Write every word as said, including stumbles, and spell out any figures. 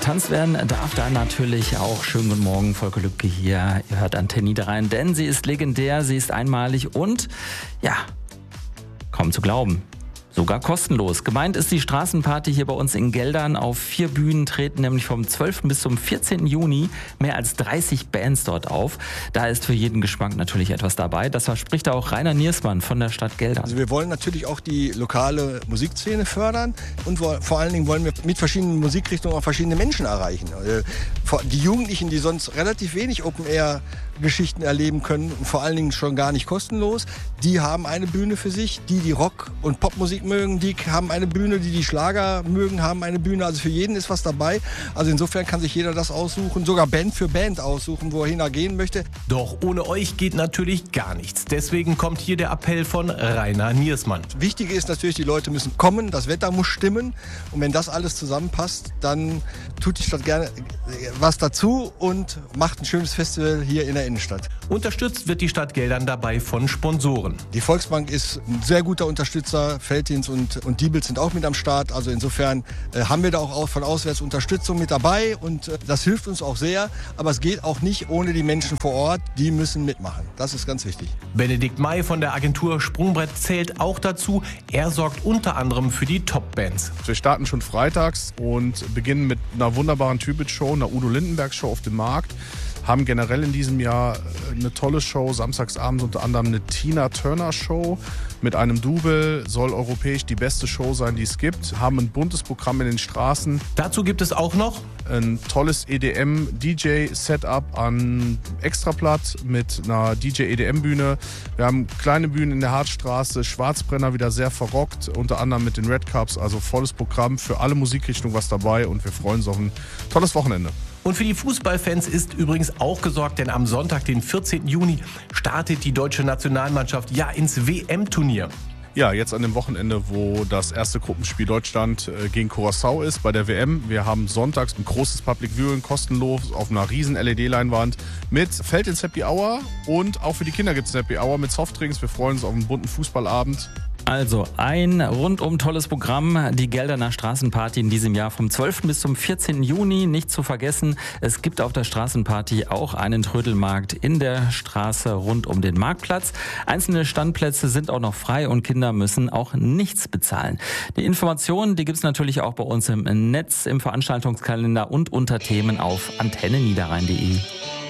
Getanzt werden darf da natürlich auch. Schönen guten Morgen, Volker Lübke hier. Ihr hört Antenne Niederrhein, denn sie ist legendär, sie ist einmalig und, ja, kaum zu glauben, sogar kostenlos. Gemeint ist die Straßenparty hier bei uns in Geldern. Auf vier Bühnen treten nämlich vom zwölften bis zum vierzehnten Juni mehr als dreißig Bands dort auf. Da ist für jeden Geschmack natürlich etwas dabei. Das verspricht auch Rainer Niersmann von der Stadt Geldern. Also wir wollen natürlich auch die lokale Musikszene fördern und vor allen Dingen wollen wir mit verschiedenen Musikrichtungen auch verschiedene Menschen erreichen. Die Jugendlichen, die sonst relativ wenig Open-Air-Geschichten erleben können und vor allen Dingen schon gar nicht kostenlos, die haben eine Bühne für sich. Die, die Rock- und Popmusik mögen, die haben eine Bühne, die die Schlager mögen, haben eine Bühne. Also für jeden ist was dabei. Also insofern kann sich jeder das aussuchen, sogar Band für Band aussuchen, wohin er gehen möchte. Doch ohne euch geht natürlich gar nichts. Deswegen kommt hier der Appell von Rainer Niersmann. Wichtig ist natürlich, die Leute müssen kommen, das Wetter muss stimmen. Und wenn das alles zusammenpasst, dann tut die Stadt gerne was dazu und macht ein schönes Festival hier in der Innenstadt. Unterstützt wird die Stadt Geldern dabei von Sponsoren. Die Volksbank ist ein sehr guter Unterstützer, Veltins und, und Diebels sind auch mit am Start. Also insofern äh, haben wir da auch von auswärts Unterstützung mit dabei und äh, das hilft uns auch sehr. Aber es geht auch nicht ohne die Menschen vor Ort, die müssen mitmachen. Das ist ganz wichtig. Benedikt May von der Agentur Sprungbrett zählt auch dazu. Er sorgt unter anderem für die Top-Bands. Wir starten schon freitags und beginnen mit einer wunderbaren Tübit-Show, einer Udo Lindenberg-Show auf dem Markt. Haben generell in diesem Jahr eine tolle Show, samstagsabends unter anderem eine Tina Turner Show mit einem Double, soll europäisch die beste Show sein, die es gibt. Haben ein buntes Programm in den Straßen. Dazu gibt es auch noch ein tolles E D M-D J-Setup an Extrablatt mit einer D J-E D M-Bühne. Wir haben kleine Bühnen in der Hartstraße, Schwarzbrenner wieder sehr verrockt, unter anderem mit den Red Cups, also volles Programm für alle Musikrichtungen was dabei und wir freuen uns auf ein tolles Wochenende. Und für die Fußballfans ist übrigens auch gesorgt, denn am Sonntag, den vierzehnten Juni, startet die deutsche Nationalmannschaft ja ins W M-Turnier. Ja, jetzt an dem Wochenende, wo das erste Gruppenspiel Deutschland gegen Curaçao ist bei der W M. Wir haben sonntags ein großes Public Viewing, kostenlos, auf einer riesen L E D-Leinwand mit Veltins Happy Hour und auch für die Kinder gibt es Happy Hour mit Softdrinks. Wir freuen uns auf einen bunten Fußballabend. Also ein rundum tolles Programm, die Gelderner Straßenparty in diesem Jahr vom zwölften bis zum vierzehnten Juni. Nicht zu vergessen, es gibt auf der Straßenparty auch einen Trödelmarkt in der Straße rund um den Marktplatz. Einzelne Standplätze sind auch noch frei und Kinder müssen auch nichts bezahlen. Die Informationen, die gibt es natürlich auch bei uns im Netz, im Veranstaltungskalender und unter Themen auf antenne niederrhein punkt de.